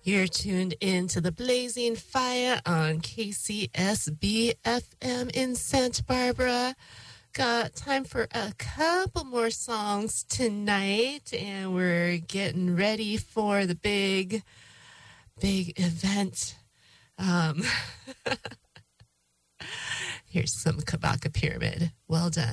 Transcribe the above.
You're tuned into the Blazing Fire on KCSB FM in Santa Barbara. Got time for a couple more songs tonight, and we're getting ready for the big event. Here's some Kabaka Pyramid. Well done.